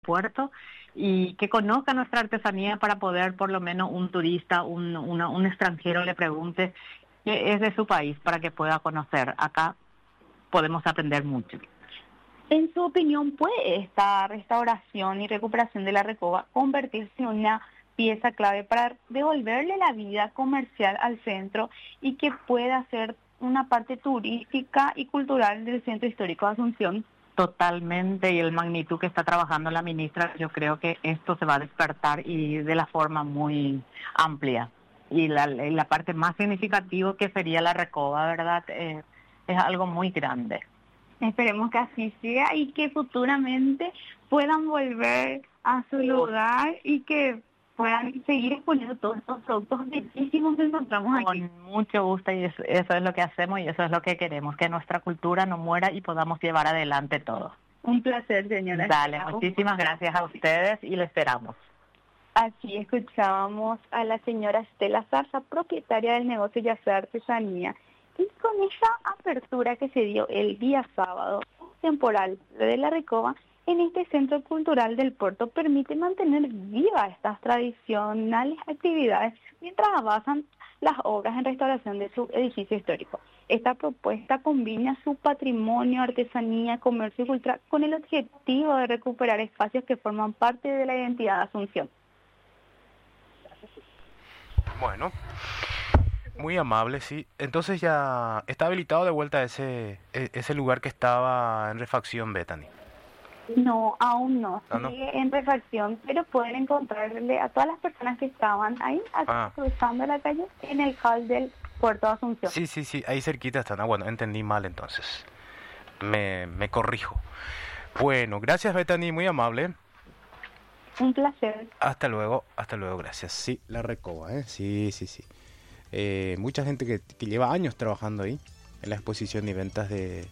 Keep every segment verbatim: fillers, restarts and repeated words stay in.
puerto y que conozca nuestra artesanía para poder por lo menos un turista, un, una- un extranjero le pregunte qué es de su país para que pueda conocer. Acá podemos aprender mucho. En su opinión, ¿puede esta restauración y recuperación de la Recoba convertirse en una pieza clave para devolverle la vida comercial al centro y que pueda ser una parte turística y cultural del centro histórico de Asunción? Totalmente, y el magnitud que está trabajando la ministra, yo creo que esto se va a despertar y de la forma muy amplia. Y la, la parte más significativa que sería la Recoba, ¿verdad? Eh, es algo muy grande. Esperemos que así sea y que futuramente puedan volver a su lugar y que puedan seguir exponiendo todos estos productos bellísimos que encontramos aquí. Con mucho gusto, y eso, eso es lo que hacemos y eso es lo que queremos, que nuestra cultura no muera y podamos llevar adelante todo. Un placer, señora. Dale, muchísimas gracias a ustedes y le esperamos. Así escuchábamos a la señora Estela Zarza, propietaria del negocio Yacer Artesanía. Y con esa apertura que se dio el día sábado, temporal de la Recoba, en este centro cultural del puerto permite mantener vivas estas tradicionales actividades mientras avanzan las obras en restauración de su edificio histórico. Esta propuesta combina su patrimonio, artesanía, comercio y cultura con el objetivo de recuperar espacios que forman parte de la identidad de Asunción. Bueno, muy amable, sí. Entonces ya está habilitado de vuelta ese, e- ese lugar que estaba en refacción, Bethany. No, aún no, Ah, ¿no? sigue en refacción, pero pueden encontrarle a todas las personas que estaban ahí, Ah. cruzando la calle, en el hall del puerto de Asunción. Sí, sí, sí, ahí cerquita están. Ah, bueno, entendí mal entonces. Me, me corrijo. Bueno, gracias, Bethany, muy amable. Un placer. Hasta luego, hasta luego, gracias. Sí, la Recoba, ¿eh? Sí, sí, sí. Eh, mucha gente que, que lleva años trabajando ahí, en la exposición y ventas de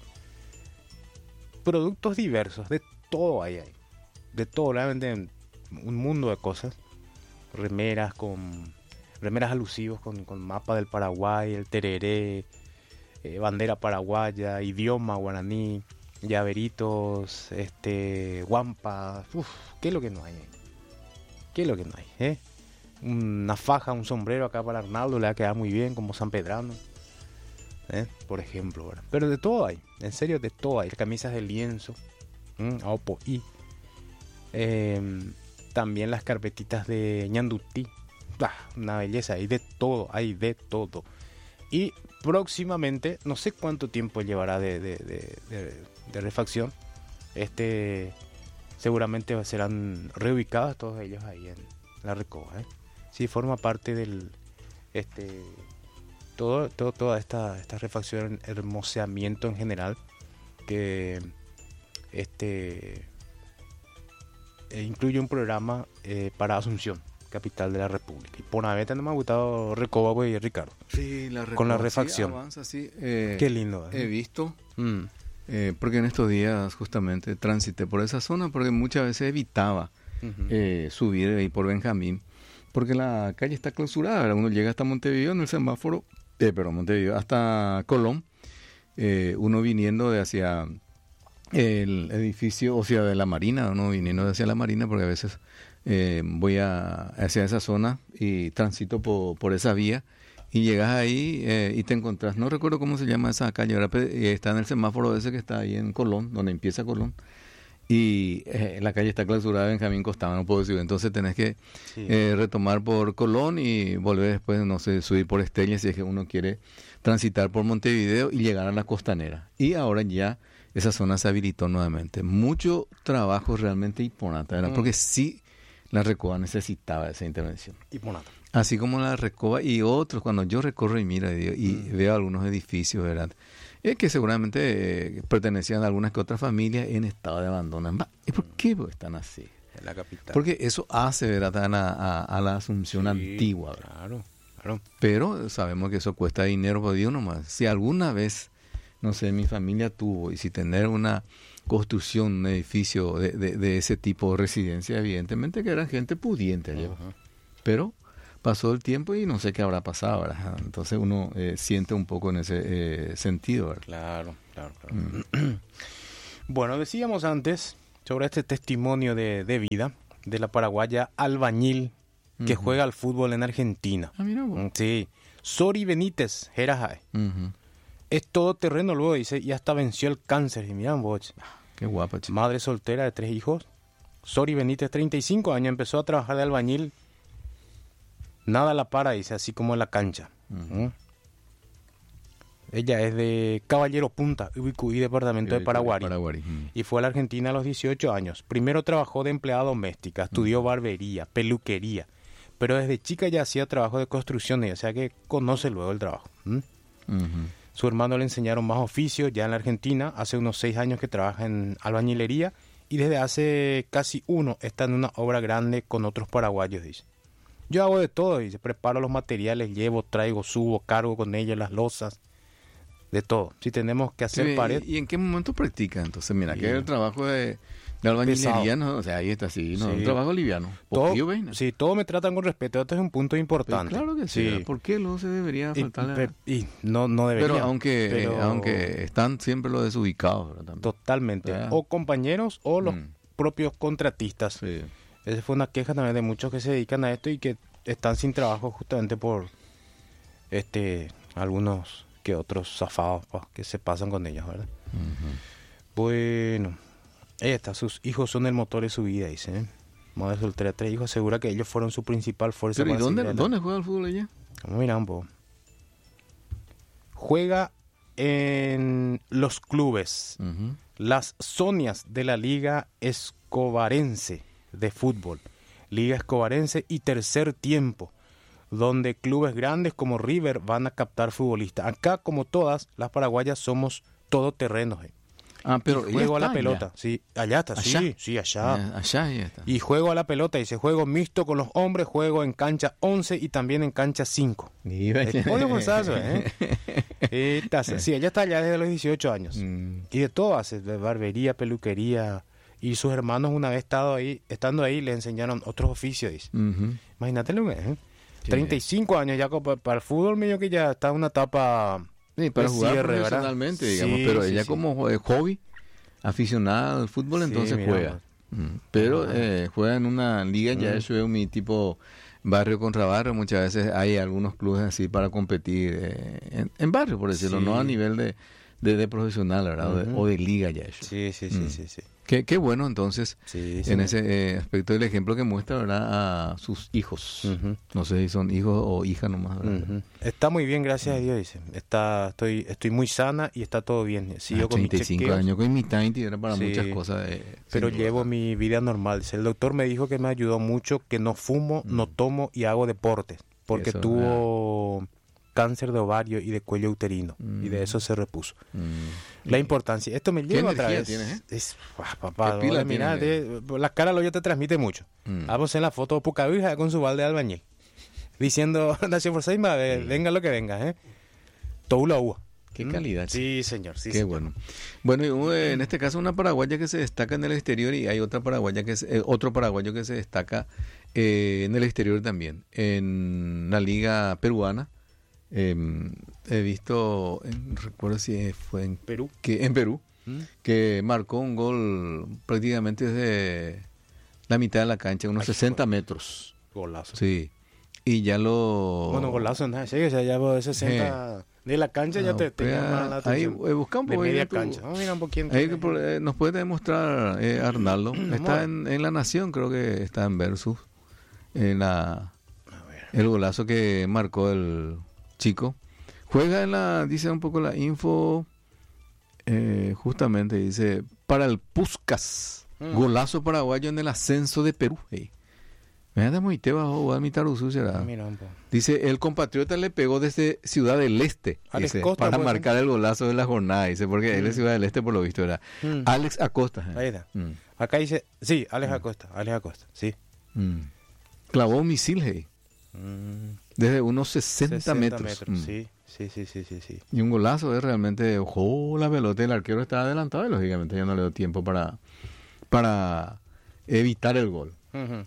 productos diversos, de todo ahí hay. De todo, le venden un mundo de cosas. Remeras con remeras alusivos con, con mapa del Paraguay, el tereré, eh, bandera paraguaya, idioma guaraní, llaveritos, este, guampas. Uf, ¿qué es lo que no hay ahí? ¿Qué es lo que no hay? ¿Eh? Una faja, un sombrero acá para Arnaldo le va a quedar muy bien, como San Pedrano, ¿eh? Por ejemplo, ¿verdad? Pero de todo hay, en serio, de todo hay. Camisas de lienzo, ¿m? Aopo y eh, también las carpetitas de ñandutí. Ah, una belleza, hay de todo, hay de todo. Y próximamente, no sé cuánto tiempo llevará de, de, de, de, de refacción, este, seguramente serán reubicados todos ellos ahí en la Recoba, ¿eh? Sí, forma parte del, este, todo, todo, toda esta, esta refacción, hermoseamiento en general, que, este, eh, incluye un programa eh, para Asunción, capital de la República. Y por una vez no me ha gustado Recoba, güey, Ricardo. Sí, la Con la Recoba, sí, refacción. avanza, sí. Eh, Qué lindo, ¿eh? He visto, Mm. eh, porque en estos días justamente transité por esa zona, porque muchas veces evitaba Ujú. eh, subir ahí por Benjamín, porque la calle está clausurada, ¿verdad? Uno llega hasta Montevideo en el semáforo, eh, perdón, Montevideo, hasta Colón, eh, uno viniendo de hacia el edificio, o sea, de la Marina, uno viniendo de hacia la Marina, porque a veces eh, voy a, hacia esa zona y transito por, por esa vía, y llegas ahí eh, y te encontrás, no recuerdo cómo se llama esa calle, ¿verdad? Pero, eh, está en el semáforo ese que está ahí en Colón, donde empieza Colón, y eh, la calle está clausurada de Benjamín Costaba, no puedo decir, entonces tenés que Sí. eh, retomar por Colón y volver después, no sé, subir por Estella si es que uno quiere transitar por Montevideo y llegar a la Costanera. Y ahora ya esa zona se habilitó nuevamente. Mucho trabajo realmente importante, ¿verdad? Mm. Porque sí, la Recoba necesitaba esa intervención. Y Monato. Así como la Recoba y otros, cuando yo recorro y miro y, digo- y Mm. veo algunos edificios, ¿verdad? Eh, que seguramente eh, pertenecían a algunas que otras familias en estado de abandono. Va, ¿y por qué pues, están así? En la capital. Porque eso hace, ¿verdad? A, la- a- a la Asunción Sí, antigua, ¿verdad? Claro, claro. Pero sabemos que eso cuesta dinero, por Dios nomás. Si alguna vez, no sé, mi familia tuvo, y si tener una construcción, un edificio de, de, de ese tipo de residencia, evidentemente que eran gente pudiente allá. Ajá. Pero pasó el tiempo y no sé qué habrá pasado, ¿verdad? Entonces uno eh, siente un poco en ese eh, sentido, ¿verdad? Claro, claro, claro. Mm. Bueno, decíamos antes, sobre este testimonio de, de vida de la paraguaya Albañil, que uh-huh. juega al fútbol en Argentina. Ah, mira vos. Sí. Sori Benítez, Jerajay. Uh-huh. Es todo terreno, luego dice, y hasta venció el cáncer. Y miran vos. Qué guapa, chico. Madre soltera de tres hijos. Sori Benítez, treinta y cinco años, empezó a trabajar de albañil. Nada la para, dice, así como en la cancha. Uh-huh. ¿Mm? Ella es de Caballero Punta, Ubicuí, departamento de Paraguay. Paraguay. Mm. Y fue a la Argentina a los dieciocho años. Primero trabajó de empleada doméstica, estudió mm. barbería, peluquería. Pero desde chica ya hacía trabajo de construcción, o sea que conoce luego el trabajo. ¿Mm? Uh-huh. Su hermano le enseñaron más oficios ya en la Argentina. Hace unos seis años que trabaja en albañilería. Y desde hace casi uno está en una obra grande con otros paraguayos, dice. Yo hago de todo, dice. Preparo los materiales, llevo, traigo, subo, cargo con ellos las losas. De todo. Si tenemos que hacer sí, pared. ¿Y en qué momento practica? Entonces, mira, sí. que el trabajo de, de albañilería, no, o sea, ahí está así, no, sí. un trabajo liviano. Todo, sí, todos me tratan con respeto. Este es un punto importante. Pero claro que sí. sí. ¿Por qué luego se debería faltar? Y, y, y no, no debería. Pero aunque, pero... Eh, aunque están siempre los desubicados. ¿verdad? Totalmente. ¿verdad? O compañeros o los mm. propios contratistas. Sí. Esa fue una queja también de muchos que se dedican a esto y que están sin trabajo justamente por este algunos que otros zafados pa, que se pasan con ellos, ¿verdad? Uh-huh. Bueno, ella está, sus hijos son el motor de su vida, dice, ¿eh? Madre soltera, tres hijos, asegura que ellos fueron su principal fuerza. Pero ¿y dónde, dónde juega el fútbol ella? Vamos a mirar un poco. Juega en los clubes, uh-huh. las Sonias de la Liga Escobarense de fútbol, Liga Escobarense y Tercer Tiempo, donde clubes grandes como River van a captar futbolistas. Acá, como todas, las paraguayas somos todoterrenos. Eh. Ah, pero y juego a la allá. pelota. Sí, allá está, ¿Allá? sí, sí, allá. allá. Allá ya está. Y juego a la pelota, dice, juego mixto con los hombres, juego en cancha once y también en cancha cinco. Oye, forzazo, ¿eh? Está, sí, ella está allá desde los dieciocho años. Mm. Y de todo hace, de barbería, peluquería. Y sus hermanos, una vez estado ahí, estando ahí, le enseñaron otros oficios, dice. Uh-huh. Imagínate lo que es, ¿eh? treinta y cinco años ya para, para el fútbol, medio que ya está en una etapa sí, para de jugar cierre, profesionalmente, ¿verdad? digamos, Sí, pero sí, ella sí. como hobby, aficionada al fútbol, Sí, entonces mira, juega. Mm. Pero uh-huh. eh, juega en una liga, ya uh-huh. eso es mi tipo barrio contra barrio, muchas veces hay algunos clubes así para competir eh, en, en barrio, por decirlo, sí. no a nivel de, de, de profesional, ¿verdad? Uh-huh. o, de, o de liga ya eso. Sí, sí, sí, mm. sí, sí. Qué, qué bueno entonces sí, sí, en sí. ese eh, aspecto del ejemplo que muestra, ¿verdad? A sus hijos. Uh-huh. No sé si son hijos o hijas nomás, ¿verdad? Uh-huh. Está muy bien, gracias uh-huh. a Dios, dice. Está, estoy, estoy muy sana y está todo bien. Sigo ah, con treinta y cinco mis años, con mi tinte era para sí. muchas cosas. Eh, Pero llevo mi vida normal. Dice, el doctor me dijo que me ayudó mucho, que no fumo, uh-huh. no tomo y hago deportes. Porque eso, tuvo... Ah. cáncer de ovario y de cuello uterino mm. y de eso se repuso. Mm. La importancia, esto me lleva otra vez. Tienes, eh? Es, ah, papá, no, mira, de, la cara lo ya te transmite mucho. Mm. Vamos en la foto de poca vieja con su balde de albañil diciendo, nació por seis sí. venga lo que venga, eh. Todo la uva. Qué calidad. Sí, señor. Sí, Qué señor. bueno. Bueno, y en este caso una paraguaya que se destaca en el exterior y hay otra paraguaya que es, eh, otro paraguayo que se destaca eh, en el exterior también, en la liga peruana. Eh, he visto, en, recuerdo si fue en Perú, que en Perú, ¿Mm? que marcó un gol prácticamente desde la mitad de la cancha, unos Ay, sesenta metros. Golazo. Sí. Y ya lo... Bueno, golazo, no, sí, o sea, ya de sesenta... Eh. De la cancha ya ah, te, te llama la atención. Ahí, eh, busca un poco de media tu, cancha. Vamos a mirar un poquito. Ahí que por, eh, nos puede demostrar eh, Arnaldo. Está en, en La Nación, creo que está en Versus. En la, el golazo que marcó el chico. Juega en la, dice un poco la info, eh, justamente dice, para el Puskas, mm. golazo paraguayo en el ascenso de Perú. Hey. Dice, el compatriota le pegó desde Ciudad del Este, dice, Costa, para pues, marcar el golazo de la jornada, dice, porque mm. él es Ciudad del Este por lo visto, era mm. Alex Acosta. Eh. Ahí está. Mm. Acá dice, sí, Alex mm. Acosta, Alex Acosta, sí. Mm. Clavó un misil, hey. Mm. Desde unos sesenta metros. metros mm. sí, sí, sí, sí, sí, sí. Y un golazo es realmente, ojo, la pelota, el arquero estaba adelantado y lógicamente ya no le dio tiempo para, para evitar el gol. Uh-huh.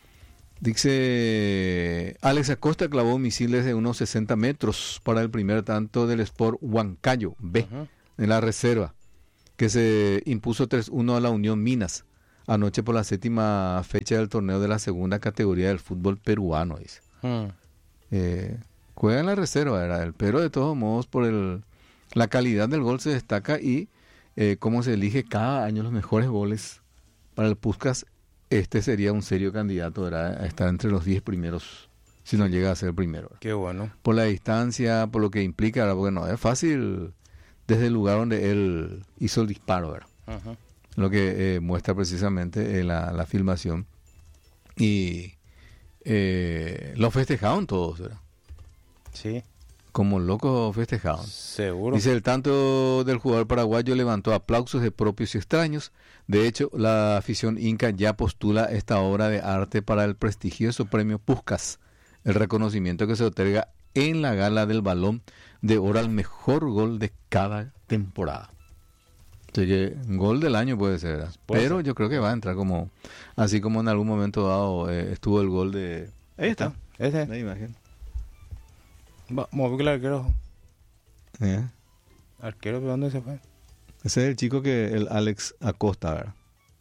Dice, Alex Acosta clavó misiles de unos sesenta metros para el primer tanto del Sport Huancayo B, uh-huh. en la reserva, que se impuso tres uno a la Unión Minas anoche por la séptima fecha del torneo de la segunda categoría del fútbol peruano, dice. Mm. Eh, juega en la reserva, era él, pero de todos modos por el la calidad del gol se destaca y eh, cómo se elige cada año los mejores goles para el Puskás, este sería un serio candidato, ¿verdad?, a estar entre los diez primeros, si no llega a ser primero, ¿verdad? Qué bueno. Por la distancia, por lo que implica, ¿verdad? Porque no es fácil desde el lugar donde él hizo el disparo, ¿verdad? Ajá. Lo que eh, muestra precisamente eh, la, la filmación. Y eh, lo festejaron todos, ¿verdad? Sí, Como locos festejaron. seguro. Dice, el tanto del jugador paraguayo levantó aplausos de propios y extraños. De hecho, la afición inca ya postula esta obra de arte para el prestigioso premio Puskás, el reconocimiento que se otorga en la gala del Balón de Oro al mejor gol de cada temporada. Así que un gol del año puede ser, ¿verdad? Puede Pero ser. yo creo que va a entrar como, así como en algún momento dado eh, estuvo el gol de... Ahí está, Ese. la imagen. Vamos a ver que el arquero. ¿Eh? ¿Arquero de dónde se fue? Ese es el chico que el Alex Acosta, ¿verdad?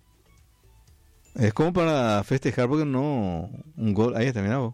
Es como para festejar porque no... Un gol... Ahí está, mira vos.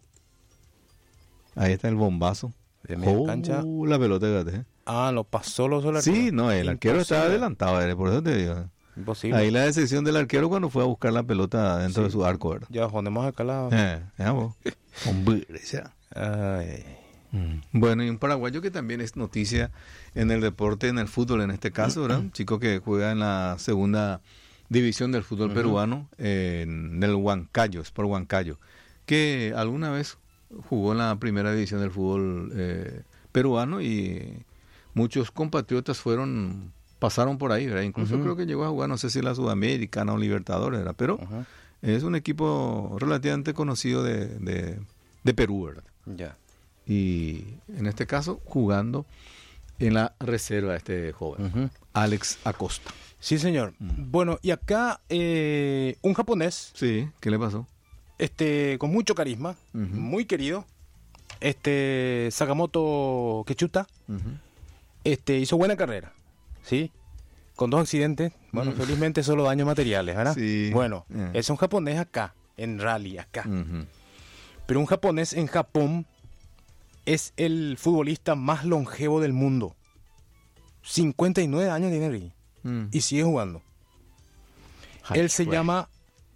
Ahí está el bombazo. De media Oh, cancha. la pelota, fíjate. Ah, lo pasó los el arquero. Sí, no, el arquero está Imposible. adelantado, ¿verdad? Por eso te digo. Imposible. Ahí la decepción del arquero cuando fue a buscar la pelota dentro Sí. de su arco, ¿verdad? Ya ponemos acá la... Eh, ya vos. Hombre, ya. Ay. Bueno, y un paraguayo que también es noticia en el deporte, en el fútbol en este caso, ¿verdad? Un chico que juega en la segunda división del fútbol Ujú. peruano, eh, en el Huancayo, es por Huancayo, que alguna vez jugó en la primera división del fútbol eh, peruano y muchos compatriotas fueron, pasaron por ahí, ¿verdad? Incluso Ujú. creo que llegó a jugar, no sé si la Sudamericana o Libertadores, ¿verdad? Pero Ajá. es un equipo relativamente conocido de, de, de Perú, ¿verdad? Ya. Y en este caso jugando en la reserva este joven, Ujú. Alex Acosta. Sí, señor. Bueno, y acá eh, un japonés, Sí, ¿qué le pasó? este, con mucho carisma, Ujú. muy querido, este, Sakamoto Kechuta, Ujú. este, hizo buena carrera, ¿sí? Con dos accidentes, bueno, Mm. felizmente solo daños materiales, ¿verdad? Sí. Bueno, Eh. es un japonés acá, en rally, acá. Ujú. Pero un japonés en Japón es el futbolista más longevo del mundo. cincuenta y nueve años tiene Ricky Mm. y sigue jugando. Ay, Él se bueno. llama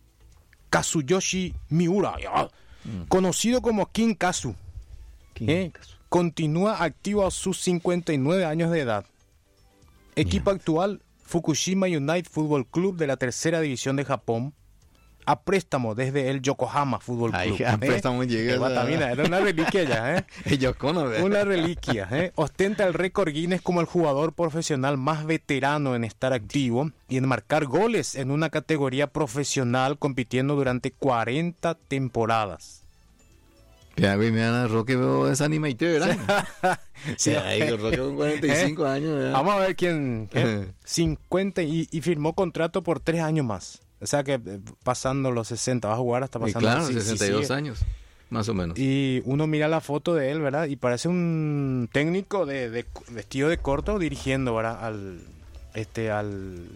Kazuyoshi Miura, ya, Mm. conocido como King Kazu. ¿eh? Continúa activo a sus cincuenta y nueve años de edad. Equipo actual, Fukushima United Football Club de la tercera división de Japón. A préstamo desde el Yokohama Fútbol Ay, Club. a ¿eh? préstamo llega El esa- Guatamina, era una reliquia ya, ¿eh? Ellos conocen. Una reliquia. ¿eh? Ostenta el récord Guinness como el jugador profesional más veterano en estar activo y en marcar goles en una categoría profesional, compitiendo durante cuarenta temporadas. Que hago y me dan a Roque, veo desanimate, ¿verdad? Sí, Sí, ahí con Roque con cuarenta y cinco años, ¿verdad? Vamos a ver quién. ¿eh? Eh. cincuenta y, y firmó contrato por tres años más. O sea que eh, pasando los sesenta, va a jugar hasta Y pasando claro, sí, sí, sesenta y dos sigue. años, más o menos. Y uno mira la foto de él, ¿verdad? Y parece un técnico de, de vestido de corto dirigiendo, ¿verdad? Al este al,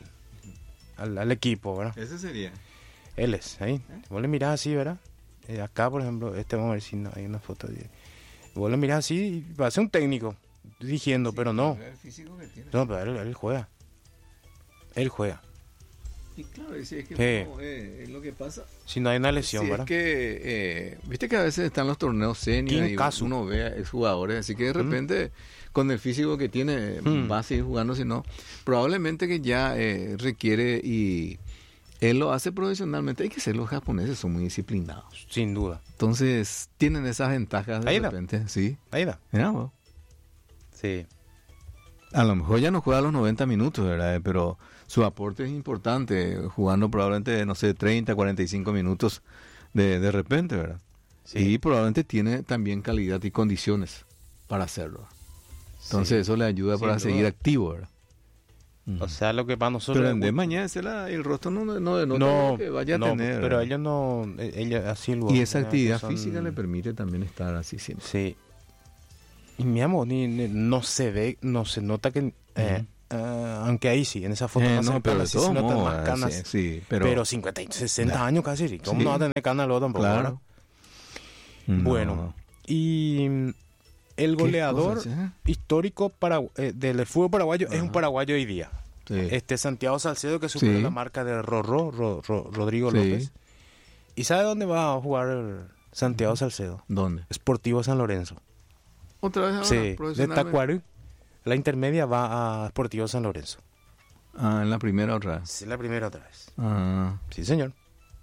al al equipo, ¿verdad? Ese sería. Él es, ahí. Vos le mirás así, ¿verdad? Eh, acá, por ejemplo, este vamos a ver si no, hay una foto de... Vos le mirás así y parece un técnico dirigiendo, pero no. El físico que tiene. No, pero él, él juega. Él juega. Y claro, y si es que Sí. no, eh, es lo que pasa. Si no hay una lesión, Sí, ¿verdad? es que, eh, viste que a veces están los torneos senior King y Kazu. uno ve a ex jugadores, así que de repente con el físico que tiene Mm. va a seguir jugando, si no, probablemente que ya eh, requiere y él lo hace profesionalmente. Hay que ser, los japoneses son muy disciplinados, Sin duda. entonces tienen esas ventajas de Ahí da. repente, sí. Ahí da. Mira, vos. Sí. A lo mejor ya no juega los noventa minutos, ¿verdad? Pero su aporte es importante, jugando probablemente, no sé, treinta, cuarenta y cinco minutos de, de repente, ¿verdad? Sí. Y probablemente tiene también calidad y condiciones para hacerlo. Entonces Sí. eso le ayuda Sin para seguir duda. activo, ¿verdad? O sea, lo que para nosotros... Pero en de mañana ese la- el rostro no, no denota no, lo que vaya no, a tener. pero ¿verdad? ellos no... eh, Ella así lo... Y esa ¿verdad? actividad Que son- física le permite también estar así siempre. Sí. Y mi amor, ni, ni- no se ve, no se nota que... eh, Uh, aunque ahí sí, en esa foto Eh, más no, pero cercana de sí todos se notan modos, más canas. sí, sí, pero, pero cincuenta, sesenta Nah. años casi, ¿cómo Sí. no va a tener canas luego tampoco? Claro. ¿Verdad? No. Bueno, y mm, el ¿Qué goleador cosas, eh? histórico para, eh, del fútbol paraguayo es un Ajá. paraguayo hoy día. Sí. Este Santiago Salcedo, que superó Sí. la marca de Rorró, Ro- Ro- Rodrigo Sí. López. ¿Y sabe dónde va a jugar Santiago Salcedo? ¿Dónde? Sportivo San Lorenzo. Otra vez ahora, Sí, de profesionalmente. Tacuary. La intermedia va a Sportivo San Lorenzo. Ah, en la primera otra vez. Sí, la primera otra vez. Ah, Sí, señor.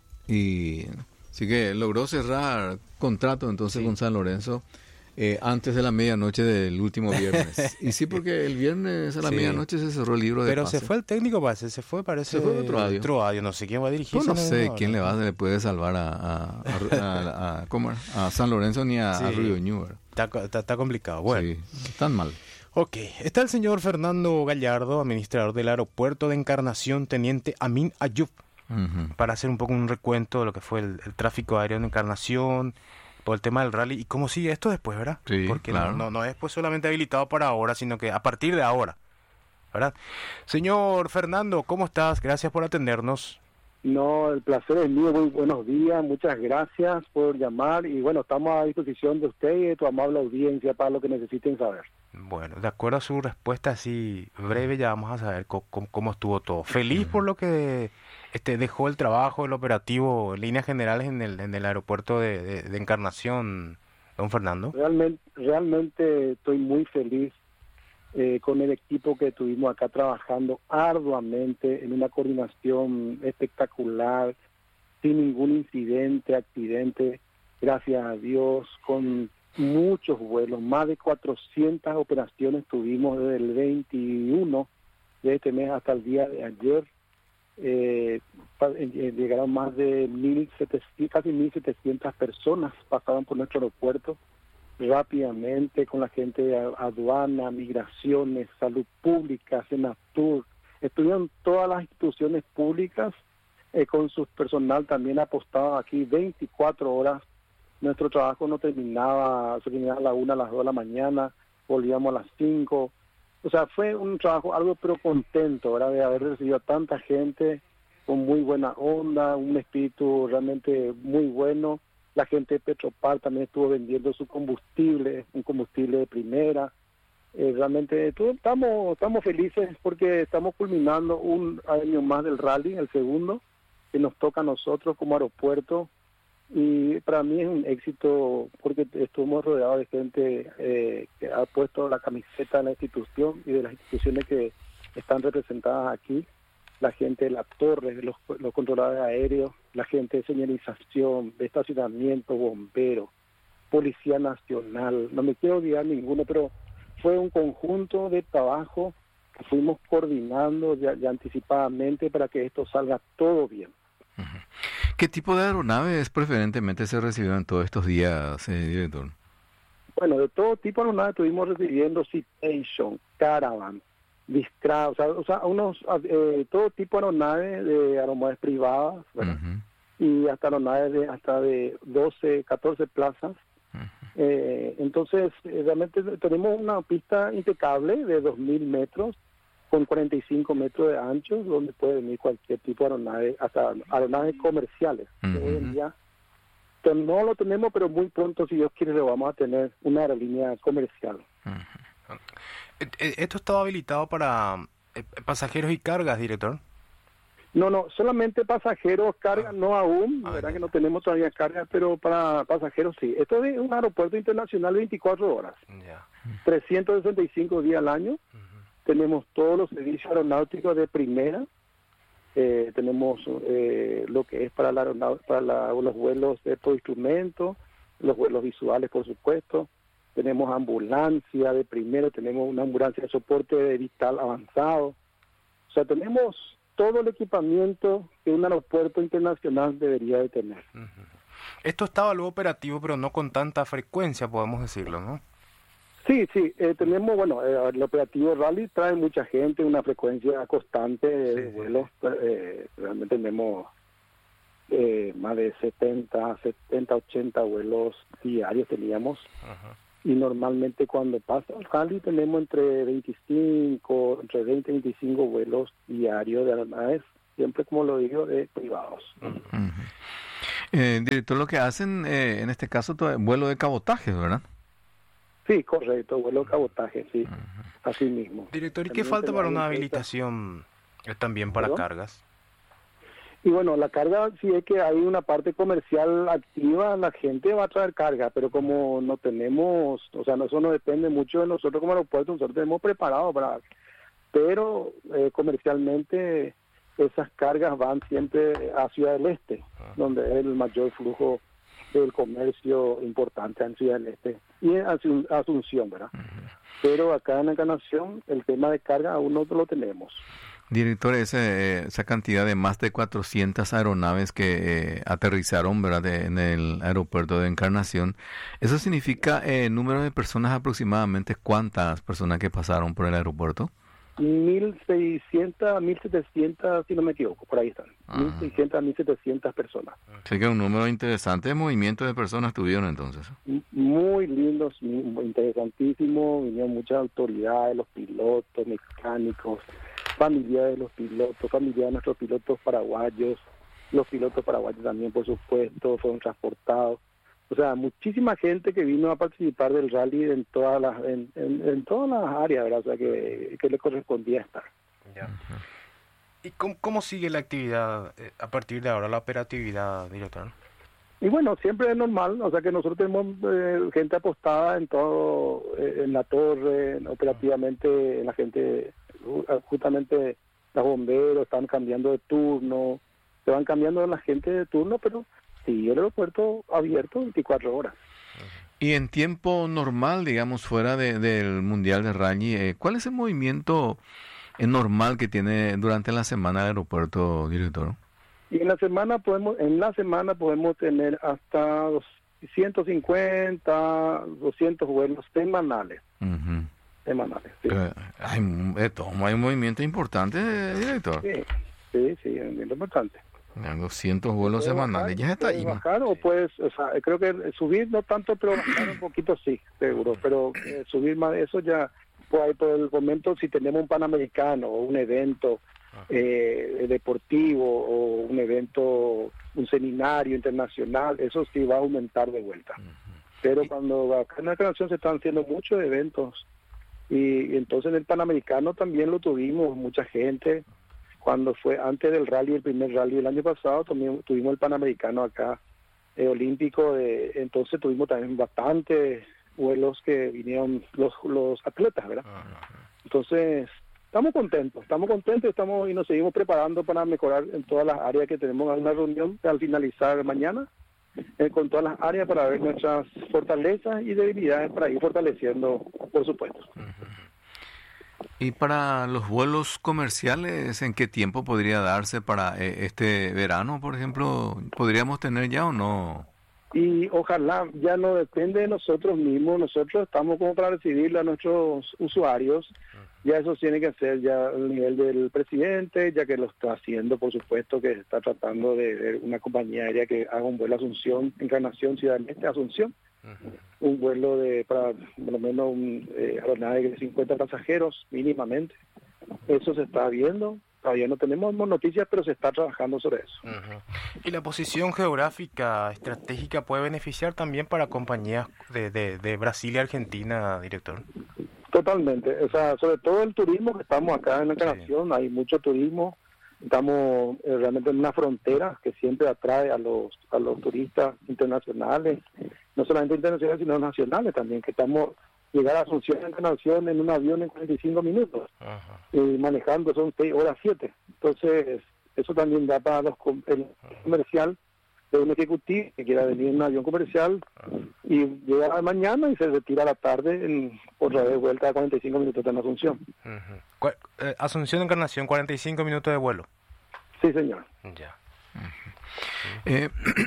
y sí que logró cerrar contrato entonces Sí. con San Lorenzo eh, antes de la medianoche del último viernes. Y sí, porque el viernes a la Sí. medianoche se cerró el libro de Pero pase. se fue el técnico, parece. Se fue, parece. Se fue Troadio. Troadio, no sé quién va a dirigir. Yo no sé quién le va le puede salvar a, a, a, a- a- ¿cómo era? A San Lorenzo ni a, Sí. a Río Ñuber. Está, co- está- está complicado. Bueno. Sí, están mal. Ok, está el señor Fernando Gallardo, administrador del aeropuerto de Encarnación, teniente Amin Ayub, Ujú. para hacer un poco un recuento de lo que fue el, el tráfico aéreo en Encarnación, por el tema del rally y cómo sigue esto después, ¿verdad? Sí, Porque claro. no, no, no es pues solamente habilitado para ahora, sino que a partir de ahora, ¿verdad? Señor Fernando, ¿cómo estás? Gracias por atendernos. No, el placer es mío, muy buenos días, muchas gracias por llamar y bueno, estamos a disposición de usted y de tu amable audiencia para lo que necesiten saber. Bueno, de acuerdo a su respuesta así breve, ya vamos a saber co- co- cómo estuvo todo. Feliz por lo que este dejó el trabajo, el operativo, en líneas generales en el, en el aeropuerto de, de- de Encarnación, don Fernando. Realmente, realmente estoy muy feliz eh, con el equipo que tuvimos acá trabajando arduamente en una coordinación espectacular, sin ningún incidente, accidente, gracias a Dios, con muchos vuelos, más de cuatrocientas operaciones tuvimos desde el veintiuno de este mes hasta el día de ayer. Eh, pa- eh, llegaron más de mil setecientas, casi mil setecientas personas pasaron por nuestro aeropuerto rápidamente con la gente de a- aduana, migraciones, salud pública, Senatur. Estuvieron todas las instituciones públicas eh, con su personal también apostado aquí veinticuatro horas. Nuestro trabajo no terminaba, se terminaba a la una, a las dos de la mañana, volvíamos a las cinco. O sea, fue un trabajo algo pero contento, ¿verdad? De haber recibido a tanta gente con muy buena onda, un espíritu realmente muy bueno. La gente de Petropar también estuvo vendiendo su combustible, un combustible de primera. Eh, realmente todo- estamos estamos felices porque estamos culminando un año más del rally, el segundo, que nos toca a nosotros como aeropuerto. Y para mí es un éxito porque estuvimos rodeados de gente eh, que ha puesto la camiseta de la institución y de las instituciones que están representadas aquí. La gente de la torre, los, los controladores aéreos, la gente de señalización, de estacionamiento, bomberos, Policía Nacional. No me quiero olvidar ninguno, pero fue un conjunto de trabajo que fuimos coordinando ya, ya anticipadamente para que esto salga todo bien. ¿Qué tipo de aeronaves preferentemente se recibió en todos estos días, eh, director? Bueno, de todo tipo de aeronaves estuvimos recibiendo Citation, Caravan, Discra, o sea, o sea unos, eh, todo tipo de aeronaves, de aeronaves privadas, ¿verdad? Ujú. Y hasta aeronaves de hasta de doce, catorce plazas. Eh, entonces, eh, realmente tenemos una pista impecable de dos mil metros, con cuarenta y cinco metros de ancho, donde puede venir cualquier tipo de aeronave, hasta aeronaves comerciales. Ujú. Hoy en día que no lo tenemos, pero muy pronto, si Dios quiere, lo vamos a tener una aerolínea comercial. Eh, eh, ¿Esto estaba habilitado para eh, pasajeros y cargas, director? No, no, solamente pasajeros, carga, Ah. no aún, Ah, verdad ya. que no tenemos todavía carga, pero para pasajeros sí. Esto es un aeropuerto internacional veinticuatro horas, Ya. trescientos sesenta y cinco días al año. Tenemos todos los servicios aeronáuticos de primera. Eh, tenemos eh, lo que es para, la aeronau- para la- los vuelos de por instrumento, los vuelos visuales, por supuesto. Tenemos ambulancia de primera, tenemos una ambulancia de soporte vital avanzado. O sea, tenemos todo el equipamiento que un aeropuerto internacional debería de tener. Ujú. Esto estaba luego operativo, pero no con tanta frecuencia, podemos decirlo, ¿no? Sí, sí, eh, tenemos, bueno, eh, el operativo Rally trae mucha gente, una frecuencia constante de Sí, sí, vuelos. Eh, realmente tenemos eh, más de setenta, setenta, ochenta vuelos diarios teníamos. Ajá. y normalmente cuando pasa el rally tenemos entre veinticinco, entre veinte y veinticinco vuelos diarios de aeronaves, siempre como lo digo, de privados. Uh-huh. Eh, director, lo que hacen eh, en este caso todo, vuelo de cabotaje, ¿verdad? Sí, correcto, vuelo de cabotaje, sí, uh-huh. Así mismo. Director, ¿y qué falta para una habilitación eh, también para ¿Perdón? Cargas? Y bueno, la carga, si es que hay una parte comercial activa, la gente va a traer carga, pero como no tenemos, o sea, eso no depende mucho de nosotros como aeropuerto, nosotros tenemos preparado para, pero eh, comercialmente esas cargas van siempre a Ciudad del Este, ah. donde es el mayor flujo del comercio importante en Ciudad del Este, y en Asunción, ¿verdad? Uh-huh. Pero acá en Encarnación el tema de carga aún no lo tenemos. Director, ese, esa cantidad de más de cuatrocientas aeronaves que eh, aterrizaron, ¿verdad?, de, en el aeropuerto de Encarnación, ¿eso significa el eh, número de personas aproximadamente? ¿Cuántas personas que pasaron por el aeropuerto? mil seiscientas, mil setecientas, si no me equivoco, por ahí están. Ah. mil seiscientas, mil setecientas personas. Así que un número interesante de movimiento de personas tuvieron entonces. Muy lindos, muy interesantísimo. Vinieron muchas autoridades, los pilotos, mecánicos, familiares de los pilotos, familiares de nuestros pilotos paraguayos. Los pilotos paraguayos también, por supuesto, fueron transportados. O sea, muchísima gente que vino a participar del rally en todas las en, en, en todas las áreas, ¿verdad? O sea, que, que le correspondía estar. Ya. ¿Y cómo, cómo sigue la actividad eh, a partir de ahora, la operatividad, director? Y bueno, siempre es normal, o sea que nosotros tenemos eh, gente apostada en todo, eh, en la torre, en, operativamente, en la gente, justamente los bomberos están cambiando de turno, se van cambiando la gente de turno, pero sí, el aeropuerto abierto veinticuatro horas. Y en tiempo normal, digamos, fuera de, del Mundial de Rally, eh, ¿cuál es el movimiento eh, normal que tiene durante la semana el aeropuerto, director? Y en la semana podemos, en la semana podemos tener hasta ciento cincuenta, doscientos vuelos semanales. Uh-huh. Semanales, sí. Eh, hay, eh, hay un movimiento importante, director. Sí, sí, sí, es muy importante. doscientos vuelos semanales, ya está ahí. Bajar o puedes, o sea, creo que subir no tanto, pero bajar un poquito sí, seguro, pero eh, subir más de eso ya, pues por el momento si tenemos un Panamericano o un evento eh, deportivo o un evento, un seminario internacional, eso sí va a aumentar de vuelta. Uh-huh. Pero cuando acá en la Encarnación se están haciendo muchos eventos y, y entonces en el Panamericano también lo tuvimos, mucha gente. Cuando fue antes del rally, el primer rally del año pasado, también tuvimos el Panamericano acá, eh, olímpico, de, entonces tuvimos también bastantes vuelos que vinieron los los atletas, ¿verdad? Uh-huh. Entonces, estamos contentos, estamos contentos estamos y nos seguimos preparando para mejorar en todas las áreas que tenemos. Hay una reunión al finalizar mañana eh, con todas las áreas para ver nuestras fortalezas y debilidades para ir fortaleciendo, por supuesto. Uh-huh. ¿Y para los vuelos comerciales, en qué tiempo podría darse para eh, este verano, por ejemplo? ¿Podríamos tener ya o no? Y ojalá, ya no depende de nosotros mismos, nosotros estamos como para recibirle a nuestros usuarios, ya eso tiene que ser ya al nivel del presidente, ya que lo está haciendo, por supuesto, que está tratando de ver una compañía aérea que haga un vuelo a Asunción, Encarnación, Ciudad del Este, Asunción. Uh-huh. Un vuelo de para por lo menos un eh, aeronave de cincuenta pasajeros mínimamente. Eso se está viendo, todavía no tenemos noticias, pero se está trabajando sobre eso. Uh-huh. ¿Y la posición geográfica estratégica puede beneficiar también para compañías de, de, de Brasil y Argentina, director? Totalmente, o sea, sobre todo el turismo, que estamos acá en la Encarnación, sí. Hay mucho turismo. Estamos eh, realmente en una frontera que siempre atrae a los a los turistas internacionales, no solamente internacionales, sino nacionales también, que estamos llegar a Asunción en Encarnación en un avión en cuarenta y cinco minutos, uh-huh. Y manejando son seis horas siete. Entonces, eso también da para los el comercial de un ejecutivo que quiera venir en un avión comercial uh-huh. Y llega mañana y se retira a la tarde en otra vez vuelta a cuarenta y cinco minutos en Asunción. Uh-huh. Cu- eh, Asunción Encarnación, cuarenta y cinco minutos de vuelo. Sí, señor. Ya. Uh-huh. Eh,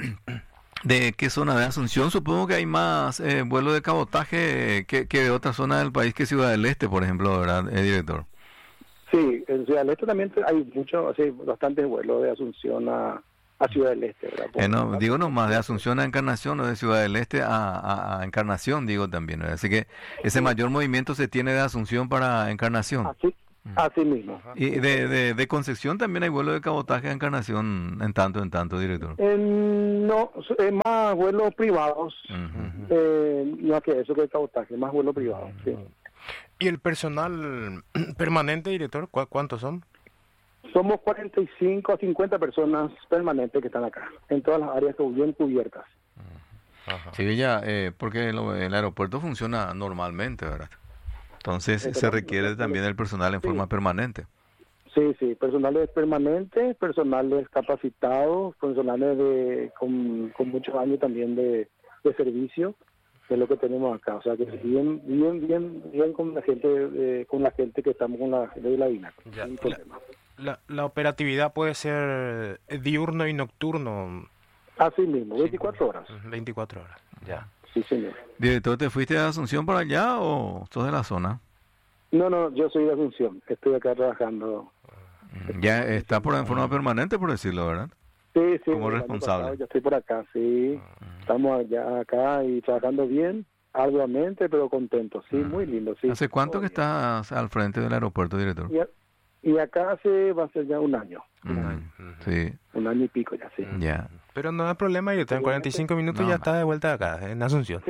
¿De qué zona de Asunción? Supongo que hay más eh, vuelo de cabotaje que, que de otra zona del país que Ciudad del Este, por ejemplo, ¿verdad, eh, director? Sí, en Ciudad del Este también hay mucho, así, bastantes vuelos de Asunción a, a Ciudad del Este, ¿verdad? Eh, no, digo nomás de Asunción a Encarnación o de Ciudad del Este a, a, a Encarnación, digo también, ¿verdad? Así que ese mayor movimiento se tiene de Asunción para Encarnación. Así, así mismo. Y de, de, de Concepción también hay vuelo de cabotaje a Encarnación en tanto en tanto, director. Eh, no, es más vuelos privados, Uh-huh. eh, no que eso que el cabotaje, más vuelos privados, sí. ¿Y el personal permanente, director? ¿Cu- ¿Cuántos son? Somos cuarenta y cinco a cincuenta personas permanentes que están acá, en todas las áreas que bien cubiertas. Sí, ya, eh, porque el, el aeropuerto funciona normalmente, ¿verdad? Entonces se requiere también el personal en Sí. forma permanente. Sí, sí, personales permanentes, personales capacitados, personales de con, con muchos años también de, de servicio, que es lo que tenemos acá. O sea, que bien, bien, bien, bien con la gente, eh, con la gente que estamos con la gente de la DINAC. Ya. Sin problema. La, la operatividad puede ser diurno y nocturno, Así mismo, veinticuatro horas. veinticuatro horas. Ya. Sí, señor. Director, ¿te fuiste de Asunción para allá o sos de la zona? No, no, yo soy de Asunción, estoy acá trabajando. Ya está por en forma permanente, por decirlo, ¿verdad? Sí, sí. Como el año responsable. pasado ya estoy por acá, sí. Estamos allá acá y trabajando bien, arduamente, pero contentos, sí, muy lindo, sí. ¿Hace cuánto Todo que bien. estás al frente del aeropuerto, director? Y, a- y acá hace, va a ser ya un año, Un año. Sí, un año y pico ya, sí. ya. Pero no hay problema, director. En cuarenta y cinco minutos No, ya ma. está de vuelta acá, en Asunción.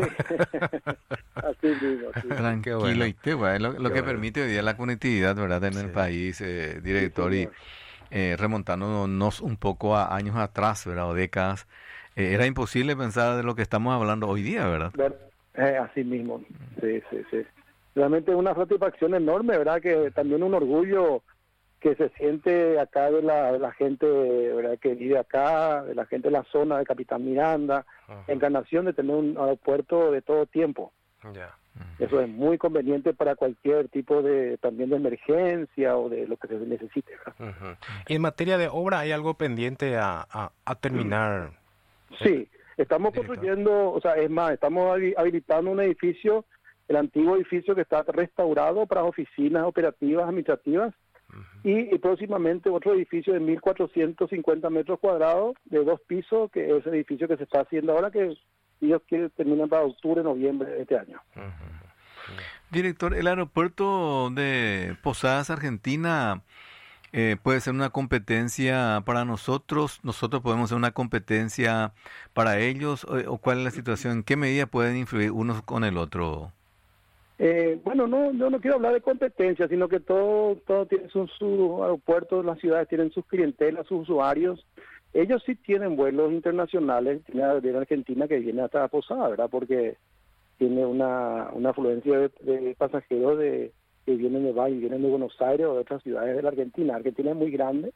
Así mismo, sí. Tranquilo, bueno. y te, güey, lo, lo Qué que bueno. permite hoy día la conectividad, ¿verdad? En el Sí. país, eh, director, y señor. eh, remontándonos un poco a años atrás, ¿verdad? O décadas, eh, era imposible pensar de lo que estamos hablando hoy día, ¿verdad? Ver- eh, así mismo, sí, sí, sí. Realmente es una satisfacción enorme, ¿verdad? Que también un orgullo que se siente acá de la, de la gente, ¿verdad? Que vive acá, de la gente de la zona de Capitán Miranda, Ajá. Encarnación, de tener un aeropuerto de todo tiempo. Ya. Eso es muy conveniente para cualquier tipo de, también de emergencia o de lo que se necesite, ¿verdad? Ujú. Y en materia de obra, ¿hay algo pendiente a, a, a terminar? Sí, estamos Director. construyendo, o sea, es más, estamos habi- habilitando un edificio, el antiguo edificio que está restaurado para oficinas operativas, administrativas, y, y próximamente otro edificio de mil cuatrocientos cincuenta metros cuadrados, de dos pisos, que es el edificio que se está haciendo ahora, que ellos quieren terminar para octubre, noviembre de este año. Director, el aeropuerto de Posadas, Argentina, eh, puede ser una competencia para nosotros, nosotros podemos ser una competencia para ellos, o, o cuál es la situación, en qué medida pueden influir unos con el otro. Eh, bueno, no, yo no quiero hablar de competencia, sino que todo, todo tiene sus su aeropuertos, las ciudades tienen sus clientelas, sus usuarios. Ellos sí tienen vuelos internacionales, tiene de Argentina que viene hasta Posada, ¿verdad? Porque tiene una, una afluencia de, de pasajeros de que vienen de Valle, vienen de Buenos Aires o de otras ciudades de la Argentina. Argentina es muy grande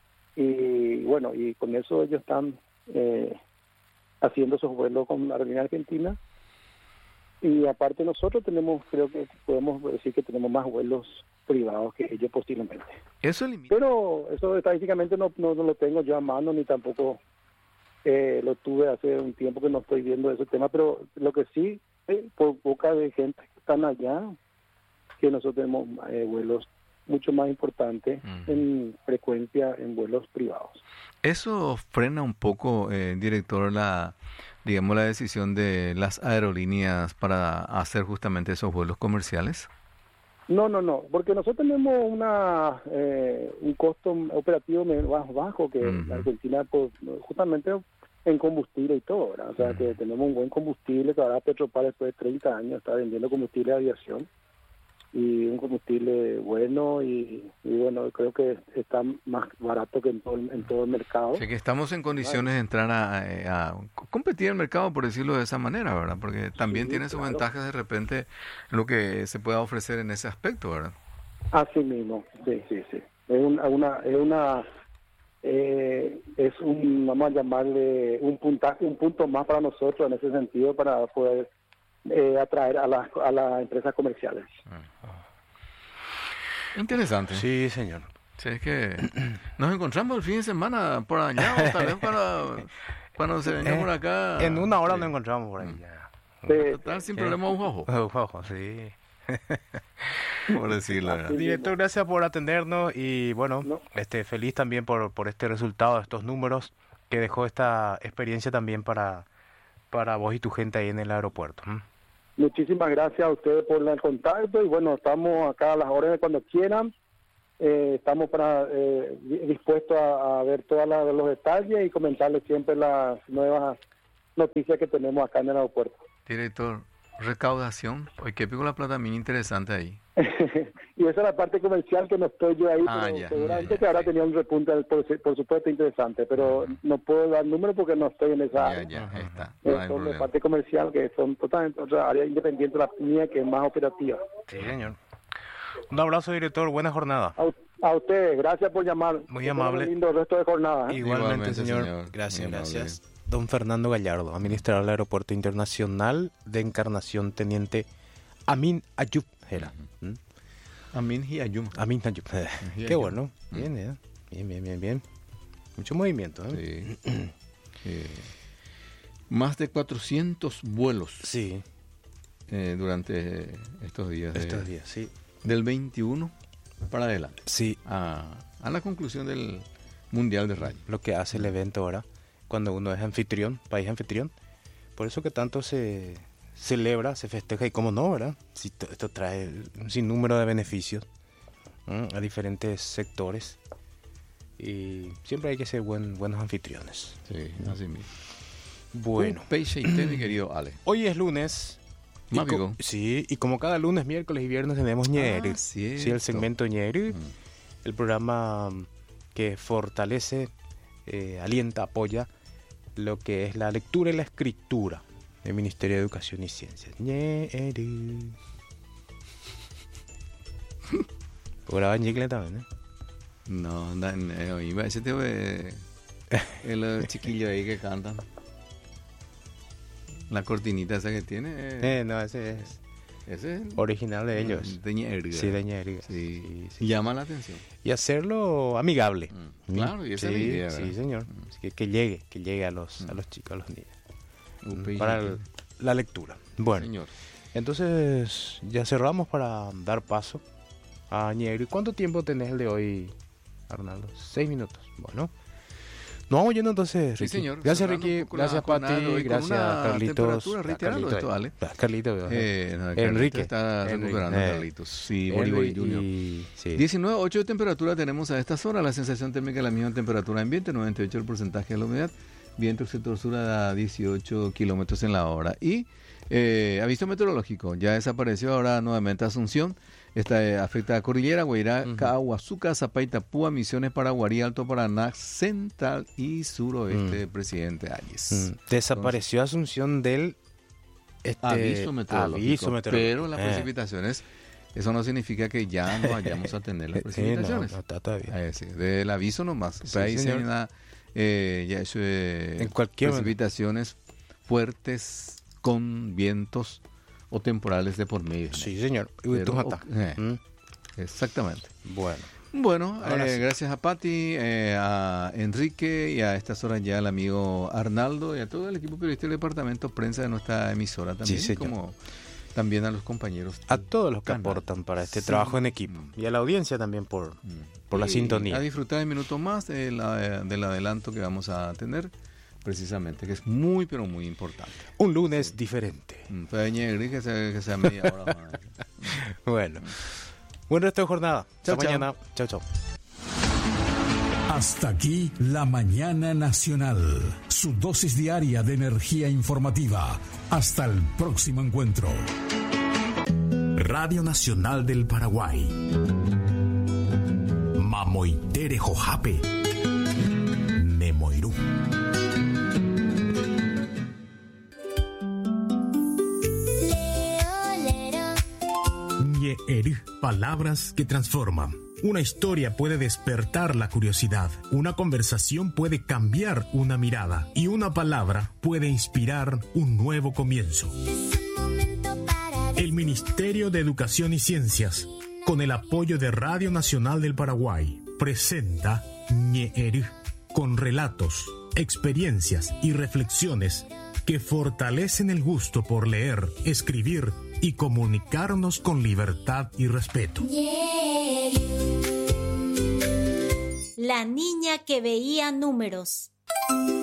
y bueno, y con eso ellos están eh, haciendo esos vuelos con la aerolínea argentina. Y aparte nosotros tenemos, creo que podemos decir que tenemos más vuelos privados que ellos posiblemente. Eso limita. Pero eso estadísticamente no, no, no lo tengo yo a mano, ni tampoco eh, lo tuve hace un tiempo que no estoy viendo ese tema, pero lo que sí, eh, por boca de gente que están allá, que nosotros tenemos eh, vuelos mucho más importantes Ujú. en frecuencia en vuelos privados. Eso frena un poco, eh, director, la, digamos, la decisión de las aerolíneas para hacer justamente esos vuelos comerciales. No, no, no, porque nosotros tenemos una eh, un costo operativo más bajo que Ujú. la Argentina, pues, justamente en combustible y todo, ¿verdad? O sea, Ujú. que tenemos un buen combustible, que ahora Petropar después de treinta años está vendiendo combustible de aviación, y un combustible bueno, y, y bueno, creo que está más barato que en todo, el- en todo el mercado. Así que estamos en condiciones de entrar a, a- a competir en el mercado, por decirlo de esa manera, ¿verdad? Porque también Sí, tiene sus claro. ventajas de repente lo que se pueda ofrecer en ese aspecto, ¿verdad? Así mismo, sí, sí, sí. Es una, una, es una, eh, es un, vamos a llamarle un puntaje, un punto más para nosotros en ese sentido para poder eh, atraer a las, a las empresas comerciales. Interesante. Sí, señor. Sí, es que nos encontramos el fin de semana por allá, o tal vez cuando, cuando se venga Eh, por acá. En una hora Sí. nos encontramos por ahí. Ya. Sí, Total, sin Sí. problema, un ojo, Ojo, ojo, sí. por decirlo, ¿verdad? Director, gracias por atendernos y bueno, No. este feliz también por, por este resultado, estos números que dejó esta experiencia también para, para vos y tu gente ahí en el aeropuerto. ¿Mm? Muchísimas gracias a ustedes por el contacto y bueno, estamos acá a las órdenes cuando quieran. Eh, estamos para eh, dispuestos a, a ver todos los detalles y comentarles siempre las nuevas noticias que tenemos acá en el aeropuerto. Director, recaudación, hoy que pico la plata bien interesante ahí. Y esa es la parte comercial que no estoy yo ahí, Ah, pero ya, seguramente ya, ya, que habrá sí. tenido un repunte, por, por supuesto, interesante, pero Ujú. no puedo dar números porque no estoy en esa Ya, área. ya, ahí está. Eh, No hay son de problema. parte comercial que son totalmente otra área independiente de la mía que es más operativa. Sí, señor. Un abrazo, director. Buena jornada. A, a ustedes, gracias por llamar. Muy Que tengan amable. un lindo resto de jornada. ¿eh? Igualmente, Igualmente, señor. señor. Gracias, Muy amable. gracias. Don Fernando Gallardo, administrador del Aeropuerto Internacional de Encarnación, teniente Amin Ayub. Era. ¿Mm? Amin y Ayum. Amin Ayub. Ayub. Qué bueno. Mm. Bien, ¿eh? Bien, bien, bien, bien. Mucho movimiento, ¿eh? Sí. Eh, más de cuatrocientos vuelos Sí, eh, durante estos días. de- estos días, sí. Del veintiuno para adelante. Sí, A, a la conclusión del Mundial de Rally. lo que hace el evento ahora, cuando uno es anfitrión, país anfitrión. Por eso que tanto se celebra, se festeja, y cómo no, ¿verdad? Si t- esto trae un sinnúmero de beneficios, ¿m? a diferentes sectores. Y siempre hay que ser buen, buenos anfitriones. Sí, así mismo. Bueno, Un peixe y té, mi querido Ale. hoy es lunes. y Más co- digo. Sí, y como cada lunes, miércoles y viernes tenemos Ñeri. Ah, sí, cierto. el segmento Ñeri. Mm. El programa mm, que fortalece, eh, alienta, apoya lo que es la lectura y la escritura del Ministerio de Educación y Ciencias. Ñeri. Graba en inglés también, ¿eh? No, no, no, iba a decirte eh, el chiquillo ahí que cantan. La cortinita esa que tiene. eh, Eh, no, ese es ese es el- original de ellos. De Ñerga. Sí, de Ñeri. Sí, Sí, sí. llama la atención. Y hacerlo amigable. Mm, claro, y esa es la sí, idea, sí, ¿verdad? señor. Mm. Así que, que llegue, que llegue a los, a Mm. los chicos, a los niños. Un Mm, peixe para y el- té. la lectura. Bueno, Señor. entonces ya cerramos para dar paso a Ñeri. ¿Cuánto tiempo tenés el de hoy, Arnaldo? Seis minutos. Bueno, nos vamos yendo entonces, Sí, Ricky. señor. Gracias, Cerrando Ricky. un poco la Gracias, jornada Pati. de hoy con Gracias, una Carlitos. temperatura, Ah, reiteralo Carlitos, esto, Ale. ah, Carlitos. ajá. Eh, no, Enrique. Carlitos está Enrique, recuperando, eh. Carlitos. Sí, Bori Bori Henry Junior. y- sí. diecinueve punto ocho de temperatura tenemos a estas horas. La sensación térmica es la misma temperatura ambiente, noventa y ocho el porcentaje de la humedad. Viento sector sur a dieciocho kilómetros en la hora. Y eh, aviso meteorológico, ya desapareció ahora nuevamente Asunción. Esta eh, afecta a Cordillera, Guairá, Ujú. Cahuazuca, Zapaita, Púa, Misiones, Paraguarí, Alto Paraná, Central y Suroeste, Mm. presidente Ayes. Mm, Desapareció Asunción del este, Aviso meteorológico, aviso meteorológico. pero las Eh. precipitaciones, eso no significa que ya no vayamos a tener las Sí, no, precipitaciones. no está todavía. Eh, sí, del aviso nomás. O Sí, sea, ahí se señor. una, eh, ya eso, eh, En cualquier momento. precipitaciones fuertes con vientos o temporales de por medio. Sí, señor. Uy, Pero, tú mata. eh. Mm, Exactamente. Bueno. Bueno, Ahora eh, sí. gracias a Pati, eh, a Enrique y a estas horas ya al amigo Arnaldo y a todo el equipo periodístico del departamento prensa de nuestra emisora también, señor. como también a los compañeros. A todos los que Canal. aportan para este Sí. trabajo en equipo. Mm. Y a la audiencia también por, Mm. por la Y sintonía. A disfrutar de minutos más de la- del adelanto que vamos a tener, precisamente, que es muy, pero muy importante. Un lunes diferente. Mm, fue de Ñegri, que sea, que sea media hora más. Bueno. Buen resto de jornada. Chao, Hasta chao. mañana. Chao, chao. Hasta aquí la mañana nacional, su dosis diaria de energía informativa. Hasta el próximo encuentro. Radio Nacional del Paraguay. Mamoitere Jojape. Nemoirú. Ñe'erú, palabras que transforman. Una historia puede despertar la curiosidad, una conversación puede cambiar una mirada y una palabra puede inspirar un nuevo comienzo. El Ministerio de Educación y Ciencias, con el apoyo de Radio Nacional del Paraguay, presenta Ñe'erú, con relatos, experiencias y reflexiones que fortalecen el gusto por leer, escribir y comunicarnos con libertad y respeto. La niña que veía números.